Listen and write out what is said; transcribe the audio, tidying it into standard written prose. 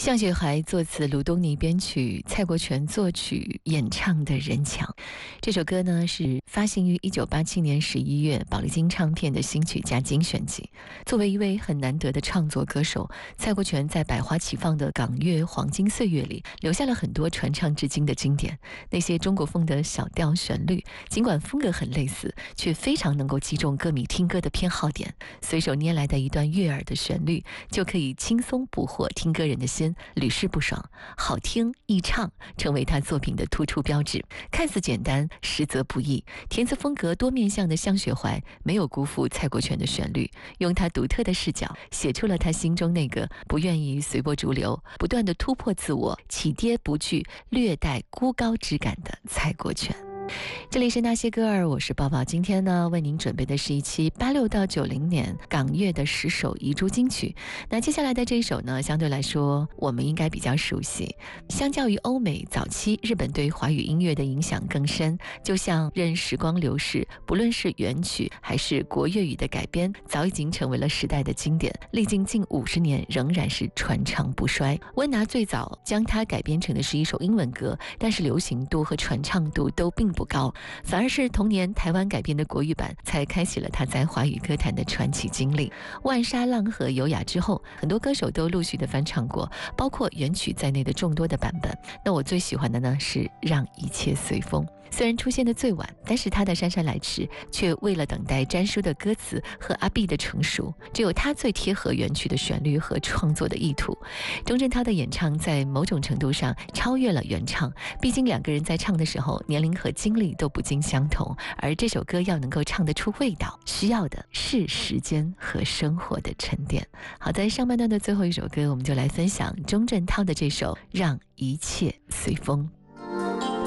向雪怀作词，卢东尼编曲，蔡国权作曲，演唱的人墙。这首歌呢是发行于1987年11月宝丽金唱片的新曲加精选集。作为一位很难得的创作歌手，蔡国权在百花齐放的港乐黄金岁月里，留下了很多传唱至今的经典。那些中国风的小调旋律，尽管风格很类似，却非常能够击中歌迷听歌的偏好点。随手捏来的一段悦耳的旋律，就可以轻松捕获听歌人的心，屡试不爽，好听易唱，成为他作品的突出标志。看似简单，实则不易。填词风格多面向的向雪怀没有辜负蔡国权的旋律，用他独特的视角写出了他心中那个不愿意随波逐流，不断的突破自我，起跌不惧，略带孤高之感的蔡国权。这里是那些歌儿，我是抱抱。今天呢，为您准备的是一期86到90年港乐的10首遗珠金曲。那接下来的这一首呢，相对来说我们应该比较熟悉。相较于欧美早期，日本对华语音乐的影响更深。就像任时光流逝，不论是原曲还是国粤语的改编，早已经成为了时代的经典。历经近50年，仍然是传唱不衰。温拿最早将它改编成的是一首英文歌，但是流行度和传唱度都并不高，反而是同年台湾改编的国语版才开启了他在华语歌坛的传奇经历。万沙浪和优雅之后，很多歌手都陆续的翻唱过，包括原曲在内的众多的版本。那我最喜欢的呢是让一切随风。虽然出现的最晚，但是他的姗姗来迟却为了等待詹叔的歌词和阿碧的成熟，只有他最贴合原曲的旋律和创作的意图。钟镇涛的演唱在某种程度上超越了原唱，毕竟两个人在唱的时候年龄和经历都不尽相同，而这首歌要能够唱得出味道，需要的是时间和生活的沉淀。好，在上半段的最后一首歌，我们就来分享钟镇涛的这首让一切随风。